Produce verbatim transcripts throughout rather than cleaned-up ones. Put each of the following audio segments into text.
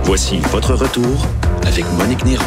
Voici votre retour avec Monique Néron.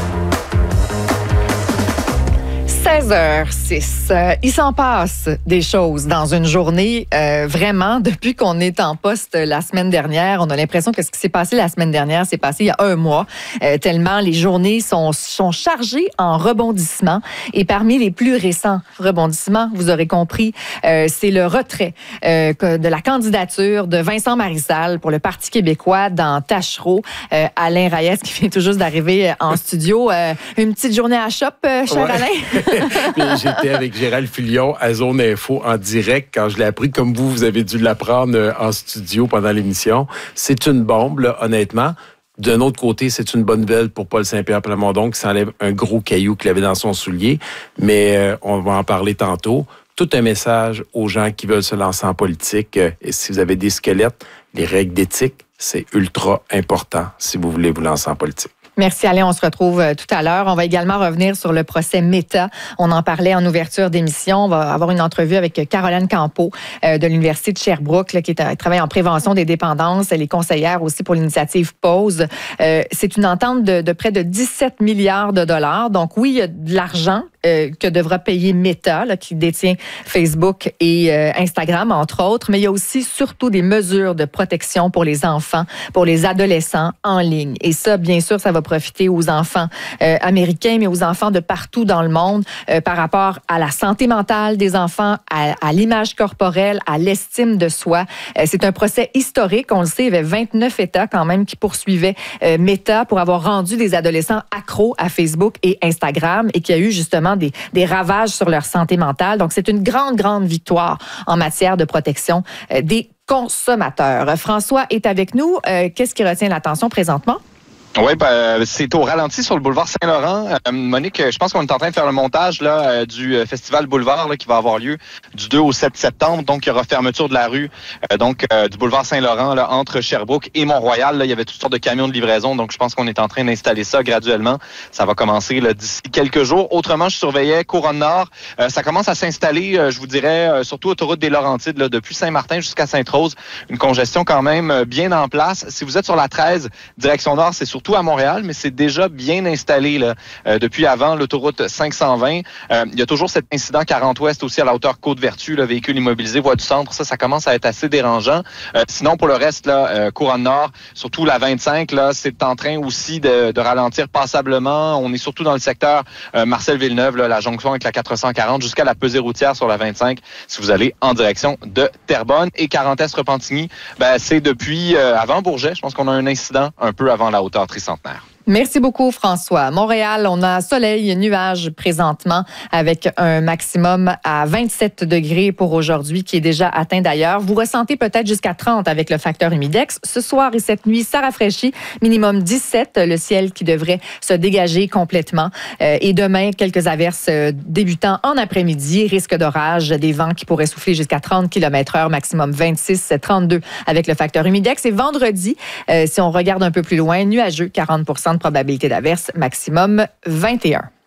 seize heures six. Euh, il s'en passe des choses dans une journée. Euh, vraiment, depuis qu'on est en poste la semaine dernière, on a l'impression que ce qui s'est passé la semaine dernière s'est passé il y a un mois. Euh, tellement les journées sont, sont chargées en rebondissements. Et parmi les plus récents rebondissements, vous aurez compris, euh, c'est le retrait euh, de la candidature de Vincent Marissal pour le Parti québécois dans Tachereau. Euh, Alain Reyes qui vient tout juste d'arriver en studio. Euh, une petite journée à shop, euh, cher ouais. Alain? J'étais avec Gérald Filion à Zone Info en direct quand je l'ai appris, comme vous, vous avez dû l'apprendre en studio pendant l'émission. C'est une bombe, là, honnêtement. D'un autre côté, c'est une bonne nouvelle pour Paul Saint-Pierre Plamondon qui s'enlève un gros caillou qu'il avait dans son soulier. Mais euh, on va en parler tantôt. Tout un message aux gens qui veulent se lancer en politique. Et si vous avez des squelettes, les règles d'éthique, c'est ultra important si vous voulez vous lancer en politique. Merci Alain, on se retrouve tout à l'heure. On va également revenir sur le procès Meta. On en parlait en ouverture d'émission. On va avoir une entrevue avec Caroline Campeau euh, de l'Université de Sherbrooke, là, qui est, travaille en prévention des dépendances. Elle est conseillère aussi pour l'initiative Pause. Euh, c'est une entente de, de près de dix-sept milliards de dollars. Donc oui, il y a de l'argent euh, que devra payer Meta, là, qui détient Facebook et euh, Instagram, entre autres. Mais il y a aussi surtout des mesures de protection pour les enfants, pour les adolescents en ligne. Et ça, bien sûr, ça va profiter aux enfants euh, américains, mais aux enfants de partout dans le monde euh, par rapport à la santé mentale des enfants, à, à l'image corporelle, à l'estime de soi. Euh, c'est un procès historique. On le sait, il y avait vingt-neuf États quand même qui poursuivaient euh, Meta pour avoir rendu des adolescents accros à Facebook et Instagram et qui a eu justement des, des ravages sur leur santé mentale. Donc, c'est une grande, grande victoire en matière de protection euh, des consommateurs. François est avec nous. Euh, qu'est-ce qui retient l'attention présentement? Oui, ben, c'est au ralenti sur le boulevard Saint-Laurent. Euh, Monique, je pense qu'on est en train de faire le montage là, euh, du Festival Boulevard là, qui va avoir lieu du deux au sept septembre. Donc, il y aura fermeture de la rue euh, donc euh, du boulevard Saint-Laurent là, entre Sherbrooke et Mont-Royal. Là, il y avait toutes sortes de camions de livraison. Donc, je pense qu'on est en train d'installer ça graduellement. Ça va commencer là, d'ici quelques jours. Autrement, je surveillais Couronne-Nord. Euh, ça commence à s'installer, euh, je vous dirais, euh, surtout autoroute des Laurentides, là, depuis Saint-Martin jusqu'à Sainte-Rose. Une congestion quand même euh, bien en place. Si vous êtes sur la treize, direction nord, c'est surtout à Montréal, mais c'est déjà bien installé là, euh, depuis avant l'autoroute cinq cent vingt. Euh, il y a toujours cet incident quarante ouest aussi à la hauteur Côte-Vertu, le véhicule immobilisé, voie du centre. Ça, ça commence à être assez dérangeant. Euh, sinon, pour le reste, là, euh, Couronne-Nord, surtout la vingt-cinq, là, c'est en train aussi de, de ralentir passablement. On est surtout dans le secteur euh, Marcel-Villeneuve, là, la jonction avec la quatre cent quarante, jusqu'à la pesée routière sur la vingt-cinq, si vous allez en direction de Terrebonne. Et quarante est Repentigny, ben, c'est depuis euh, avant Bourget. Je pense qu'on a un incident un peu avant la hauteur tricentenaire. Merci beaucoup, François. Montréal, on a soleil, nuages présentement avec un maximum à vingt-sept degrés pour aujourd'hui qui est déjà atteint d'ailleurs. Vous ressentez peut-être jusqu'à trente avec le facteur humidex. Ce soir et cette nuit, ça rafraîchit. Minimum dix-sept, le ciel qui devrait se dégager complètement. Euh, et demain, quelques averses euh, débutant en après-midi. Risque d'orage, des vents qui pourraient souffler jusqu'à trente kilomètres heure, maximum vingt-six, trente-deux avec le facteur humidex. Et vendredi, euh, si on regarde un peu plus loin, nuageux, quarante pour cent de probabilité d'averse, maximum vingt et un.